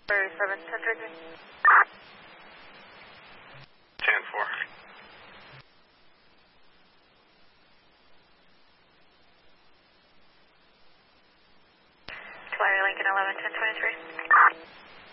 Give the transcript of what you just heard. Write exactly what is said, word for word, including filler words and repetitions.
thirty-seven, ten thirty-three. ten four. Flyer Lincoln eleven, ten twenty-three.